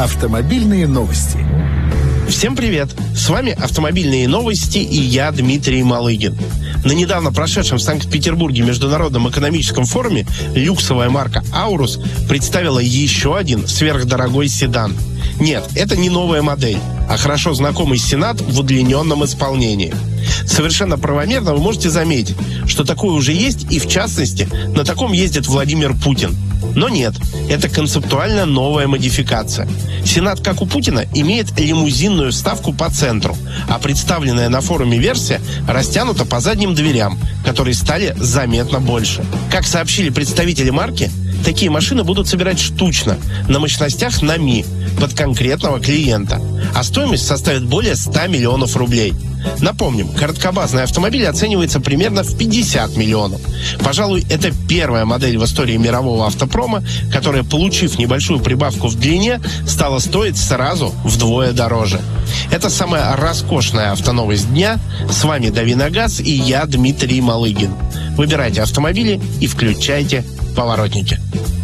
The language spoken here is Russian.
Автомобильные новости. Всем привет! С вами «Автомобильные новости» и я, Дмитрий Малыгин. На недавно прошедшем в Санкт-Петербурге Международном экономическом форуме люксовая марка «Аурус» представила еще один сверхдорогой седан. Нет, это не новая модель, а хорошо знакомый «Сенат» в удлиненном исполнении. Совершенно правомерно вы можете заметить, что такое уже есть, и в частности, на таком ездит Владимир Путин. Но нет, это концептуально новая модификация. «Сенат», как у Путина, имеет лимузинную вставку по центру, а представленная на форуме версия растянута по задним дверям, которые стали заметно больше. Как сообщили представители марки, такие машины будут собирать штучно, на мощностях на Ми, под конкретного клиента, а стоимость составит более 100 миллионов рублей. Напомним, короткобазный автомобиль оценивается примерно в 50 миллионов. Пожалуй, это первая модель в истории мирового автопрома, которая, получив небольшую прибавку в длине, стала стоить сразу вдвое дороже. Это самая роскошная автоновость дня. С вами «Дави на газ» и я, Дмитрий Малыгин. Выбирайте автомобили и включайте поворотники.